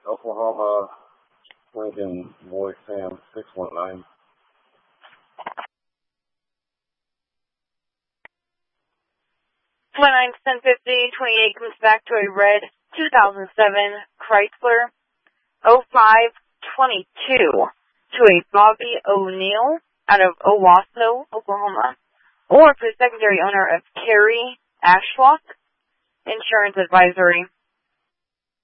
Oklahoma, Lincoln, Boy Sam 619. 291050, 28 comes back to a red 2007 Chrysler 0522 to a Bobby O'Neill out of Owasso, Oklahoma, or for the secondary owner of Carrie Ashlock. Insurance advisory.